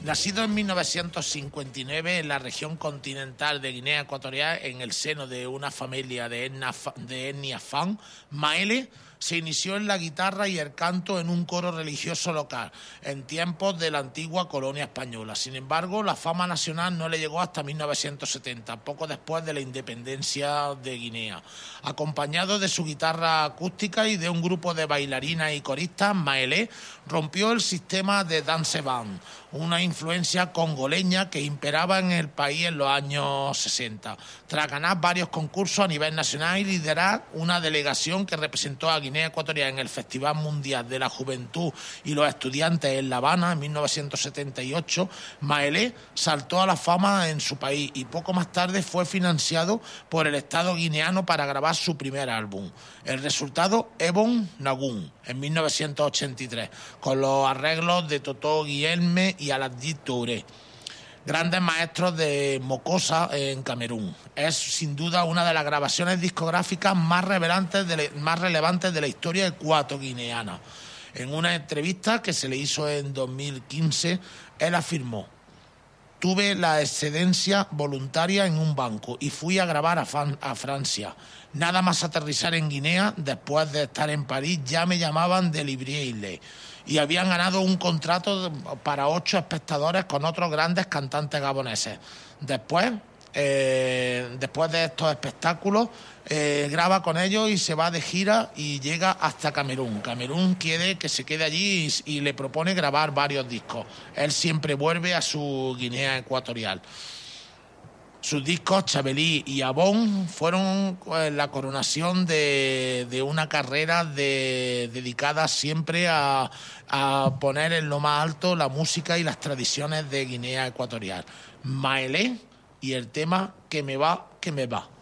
Nacido en 1959 en la región continental de Guinea Ecuatorial, en el seno de una familia de etnia Fan, Maele se inició en la guitarra y el canto en un coro religioso local, en tiempos de la antigua colonia española. Sin embargo, la fama nacional no le llegó hasta 1970, poco después de la independencia de Guinea. Acompañado de su guitarra acústica y de un grupo de bailarinas y coristas, Maele rompió el sistema de dance band, una influencia congoleña que imperaba en el país en los años 60. Tras ganar varios concursos a nivel nacional y liderar una delegación que representó a Guinea Ecuatorial en el Festival Mundial de la Juventud y los Estudiantes en La Habana en 1978, Maele saltó a la fama en su país y poco más tarde fue financiado por el Estado guineano para grabar su primer álbum. El resultado, Ebon Nagun, en 1983, con los arreglos de Totó Guillerme y Aladji Touré, grandes maestros de Mocosa en Camerún. Es sin duda una de las grabaciones discográficas más relevantes de la historia ecuatoguineana. En una entrevista que se le hizo en 2015, él afirmó: tuve la excedencia voluntaria en un banco y fui a grabar a Francia. Nada más aterrizar en Guinea, después de estar en París, ya me llamaban de Libreville y habían ganado un contrato para 8 espectadores con otros grandes cantantes gaboneses. Después de estos espectáculos, graba con ellos y se va de gira y llega hasta Camerún. Camerún quiere que se quede allí y le propone grabar varios discos. Él siempre vuelve a su Guinea Ecuatorial. Sus discos, Chabelí y Abón, fueron la coronación de una carrera dedicada siempre a poner en lo más alto la música y las tradiciones de Guinea Ecuatorial. Maele y el tema Que me va, que me va.